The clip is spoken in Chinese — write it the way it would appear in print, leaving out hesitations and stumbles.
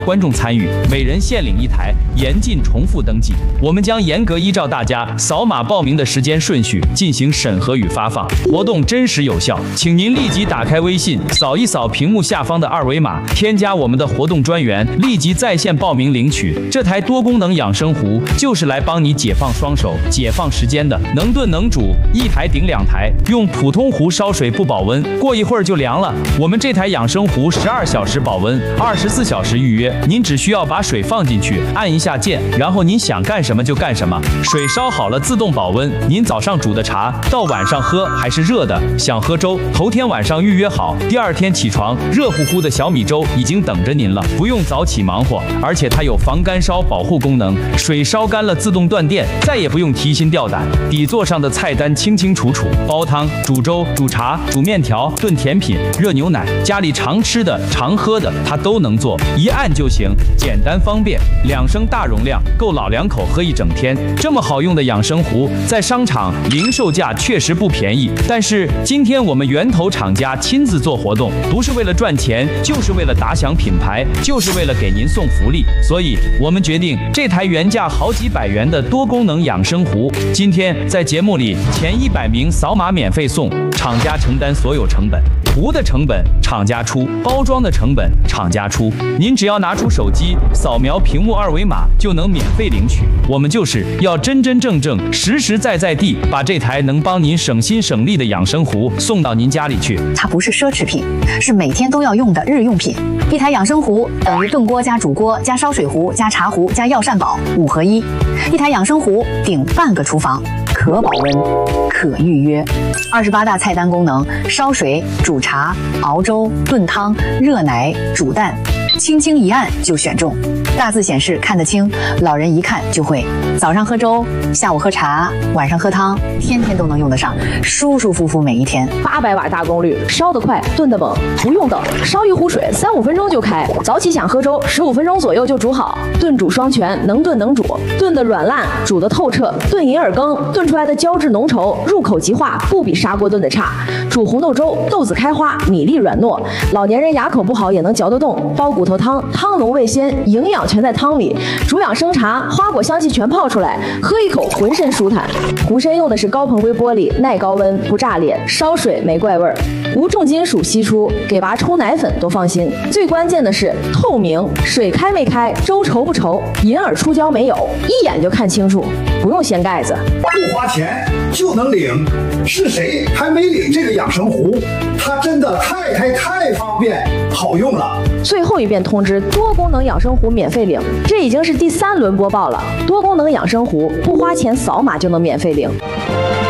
观众参与，每人限领1台，严禁重复登记。我们将严格依照大家扫码报名的时间顺序进行审核与发放，活动真实有效。请您立即打开微信，扫一扫屏幕下方的2维码，添加我们的活动专员，立即在线报名领取。这台多功能养生壶就是来帮你解放双手、解放时间的，能炖能煮，1台顶2台。用普通壶烧水不保温，过一会儿就凉了。我们这台养生壶12小时保温，24小时预约。您只需要把水放进去，按一下键，然后您想干什么就干什么。水烧好了自动保温，您早上煮的茶到晚上喝还是热的。想喝粥，头天晚上预约好，第2天起床，热乎乎的小米粥已经等着您了，不用早起忙活。而且它有防干烧保护功能，水烧干了自动断电，再也不用提心吊胆。底座上的菜单清清楚楚，煲汤、煮粥、煮茶、煮面条、炖甜品、热牛奶，家里常吃的、常喝的，它都能做，一按就行，简单方便。2升大容量，够老两口喝1整天。这么好用的养生壶，在商场零售价确实不便宜，但是今天我们源头厂家亲自做活动，不是为了赚钱，就是为了打响品牌，就是为了给您送福利。所以我们决定，这台原价好几百元的多功能养生壶，今天在节目里前100名扫码免费送，厂家承担所有成本。壶的成本厂家出，包装的成本厂家出，您只要拿出手机扫描屏幕2维码就能免费领取。我们就是要真真正正、实实在在地把这台能帮您省心省力的养生壶送到您家里去。 它不是奢侈品，是每天都要用的日用品。一台养生壶等于炖锅加煮锅加烧水壶加茶壶加药膳宝5合1。一台养生壶顶半个厨房，可保温，可预约。28大菜单功能：烧水、煮茶、熬粥、炖汤、热奶、煮蛋，轻轻一按就选中。大字显示看得清，老人一看就会。早上喝粥，下午喝茶，晚上喝汤，天天都能用得上，舒舒服服每一天。 800瓦大功率，烧得快，炖得猛，不用等，烧一壶水3-5分钟就开。早起想喝粥，15分钟左右就煮好。炖煮双全，能炖能煮，炖得软烂，煮得透彻。炖银耳羹炖出来的胶质浓稠，入口即化，不比砂锅炖的差。煮红豆粥，豆子开花，米粒软糯，老年人牙口不好也能嚼得动。煲骨头汤，汤浓味鲜，营养全在汤里。煮养生茶，花果香气全泡出来，喝一口浑身舒坦。壶身用的是高硼硅玻璃，耐高温，不炸裂，烧水没怪味儿，无重金属析出，给娃冲奶粉都放心。最关键的是透明，水开没开，粥稠不稠，银耳出胶没有，一眼就看清楚，不用掀盖子。 不花钱就能领，是谁还没领这个养生壶？它真的太方便好用了。 最后一遍通知，多功能养生壶免费领，这已经是第3轮播报了。多功能养生壶不花钱，扫码就能免费领。